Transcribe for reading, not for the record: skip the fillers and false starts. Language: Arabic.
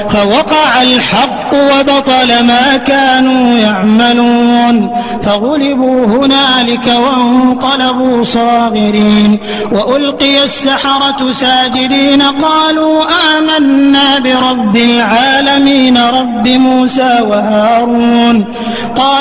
فوقع الحق وبطل ما كانوا يعملون فغلبوا هنالك وانقلبوا صاغرين وألقي السحرة ساجدين قالوا آمنا برب العالمين رب موسى وهارون قال